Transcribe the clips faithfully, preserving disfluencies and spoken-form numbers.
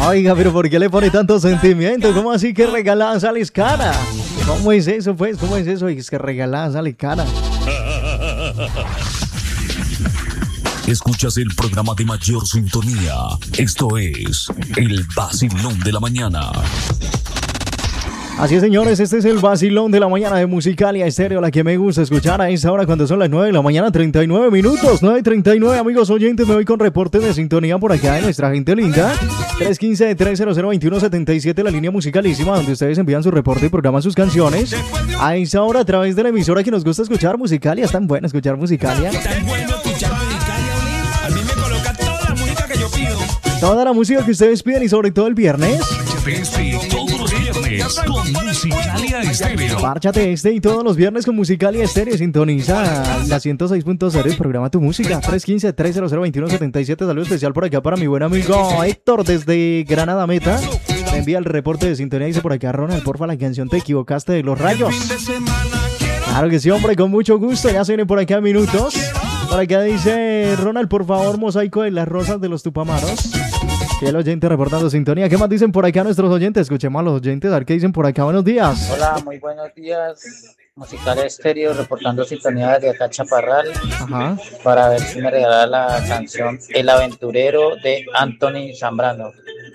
Oiga, pero ¿por qué le pone tanto sentimiento? ¿Cómo así que regalada sale cara? ¿Cómo es eso, pues? ¿Cómo es eso? Es que regalada sale cara. Escuchas el programa de mayor sintonía. Esto es El Vacilón de la Mañana. Así es, señores, este es el Vacilón de la Mañana de Musicalia Estéreo, la que me gusta escuchar a esta hora cuando son las nueve de la mañana, treinta y nueve minutos, nueve treinta y nueve, amigos oyentes, me voy con reporte de sintonía por acá de nuestra gente linda, tres uno cinco, tres cero cero, dos uno siete siete, la línea musicalísima, donde ustedes envían su reporte y programan sus canciones, a esta hora a través de la emisora que nos gusta escuchar, Musicalia. Es tan bueno escuchar Musicalia. Tan bueno escuchar Musicalia, Oli. A mí me coloca toda la música que yo pido. Toda la música que ustedes piden y sobre todo el viernes. Este todos los viernes con Musicalia Estéreo. Párchate este y todos los viernes con Musicalia Estéreo. Sintoniza la ciento seis punto cero y programa tu música. tres uno cinco, tres cero cero, dos uno siete siete. Saludo especial por acá para mi buen amigo Héctor desde Granada Meta. Me envía el reporte de sintonía. Dice por acá, Ronald, porfa, la canción Te Equivocaste de Los Rayos. Claro que sí, hombre, con mucho gusto. Ya se vienen por acá minutos. Por acá dice Ronald, por favor, Mosaico de las Rosas de los Tupamaros. Fiel oyente reportando sintonía. ¿Qué más dicen por acá nuestros oyentes? Escuchemos a los oyentes, a ver qué dicen por acá. Buenos días. Hola, muy buenos días. Musicalia Estéreo reportando sintonía desde acá Chaparral. Ajá. Para ver si me regala la canción El Aventurero de Anthony Zambrano.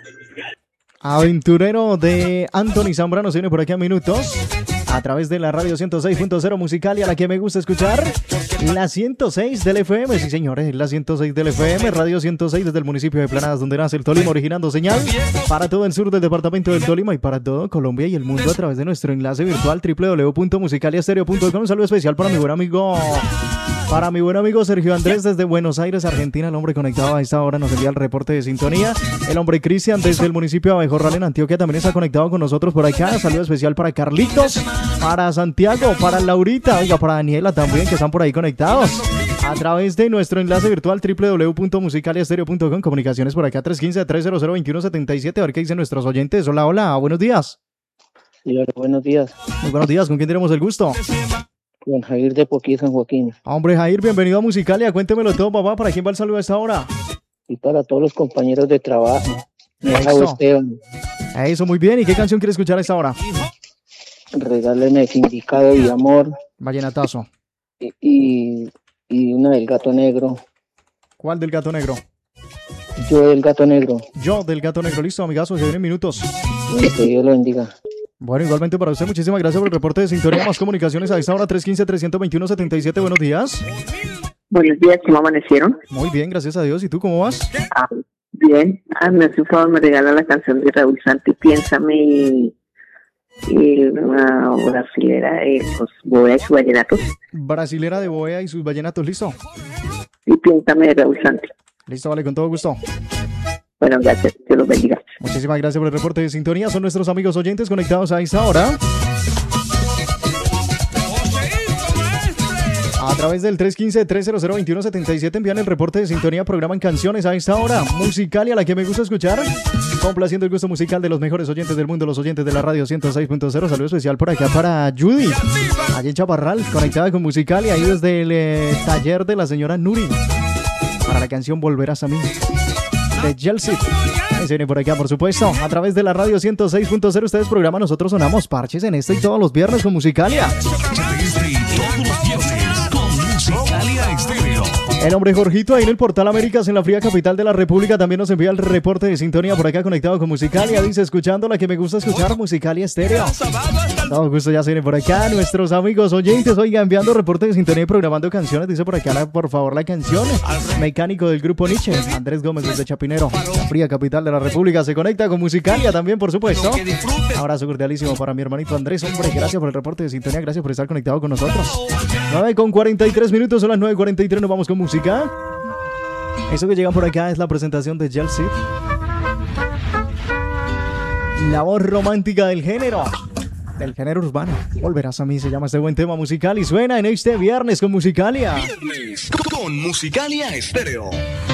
Aventurero de Anthony Zambrano se viene por aquí a minutos a través de la radio ciento seis punto cero Musicalia, la que me gusta escuchar, la ciento seis del F M, sí señores, la ciento seis del F M, radio ciento seis desde el municipio de Planadas, donde nace el Tolima, originando señal para todo el sur del departamento del Tolima y para todo Colombia y el mundo a través de nuestro enlace virtual doble u doble u doble u punto musicalia estéreo punto com. Un saludo especial para mi buen amigo Para mi buen amigo Sergio Andrés desde Buenos Aires, Argentina, el hombre conectado a esta hora nos envía el reporte de sintonía. El hombre Cristian desde el municipio de Abejorral en Antioquia también está conectado con nosotros por acá. Saludo especial para Carlitos, para Santiago, para Laurita, oiga, para Daniela también, que están por ahí conectados a través de nuestro enlace virtual doble u doble u doble u punto musicalia estéreo punto com. Comunicaciones por acá tres uno cinco, tres cero cero, dos uno siete siete. A ver qué dicen nuestros oyentes. Hola, hola, buenos días. Sí, hola, buenos días. Muy buenos días, ¿con quién tenemos el gusto? Con Jair de Poquí, San Joaquín. Hombre, Jair, bienvenido a Musicalia. Cuéntemelo todo, papá. ¿Para quién va el saludo a esta hora? Y para todos los compañeros de trabajo. Eso. Esteban. Eso, muy bien. ¿Y qué canción quiere escuchar a esta hora? Regáleme Significado y Amor. Vallenatazo. Y, y, y una del Gato Negro. ¿Cuál del Gato Negro? Yo del Gato Negro. Yo del Gato Negro. Listo, amigazo, se vienen minutos. Que Dios lo bendiga. Bueno, igualmente para usted, muchísimas gracias por el reporte de sintonía. Más comunicaciones a esta hora, tres uno cinco, tres dos uno, siete siete. Buenos días. Buenos días, ¿cómo amanecieron? Muy bien, gracias a Dios. ¿Y tú cómo vas? Ah, bien. Ah, me hace un favor, me regala la canción de Raúl Santi, Piénsame, y, y una brasilera de los Boea y sus vallenatos. Brasilera de Boea y sus vallenatos, ¿listo? Y Piénsame de Raúl Santi. Listo, vale, con todo gusto. Bueno, gracias, Dios los bendiga. Muchísimas gracias por el reporte de sintonía. Son nuestros amigos oyentes conectados a esta hora a través del tres uno cinco, tres cero cero, dos uno siete siete. Envían el reporte de sintonía, programan canciones a esta hora. Musicalia, la que me gusta escuchar, complaciendo el gusto musical de los mejores oyentes del mundo, los oyentes de la radio ciento seis punto cero. Saludo especial por acá para Judy, allí en Chaparral, conectada con Musicalia, ahí desde el eh, taller de la señora Nuri, para la canción Volverás a mí de Chelsea. Se viene por acá, por supuesto, a través de la radio ciento seis punto cero. Ustedes programan, nosotros sonamos parches en este y todos los viernes con Musicalia. Este y todos los viernes con Musicalia Estéreo. El hombre Jorgito ahí en el Portal Américas, en la fría capital de la República, también nos envía el reporte de sintonía por acá conectado con Musicalia. Dice, escuchando la que me gusta escuchar, Musicalia Estéreo. Todo gusto, ya se viene por acá. Nuestros amigos oyentes, oiga, enviando reporte de sintonía y programando canciones. Dice por acá, la, por favor, la canción Mecánico del grupo Nietzsche. Andrés Gómez desde Chapinero, la fría capital de la República, se conecta con Musicalia también, por supuesto. Abrazo cordialísimo para mi hermanito Andrés. Hombre, gracias por el reporte de sintonía, gracias por estar conectado con nosotros. nueve con cuarenta y tres minutos, son las nueve cuarenta y tres, nos vamos con música. Eso que llega por acá es la presentación de Chelsea, la voz romántica del género, del género urbano. Volverás a mí, se llama este buen tema musical y suena en este viernes con Musicalia. Viernes con Musicalia Estéreo.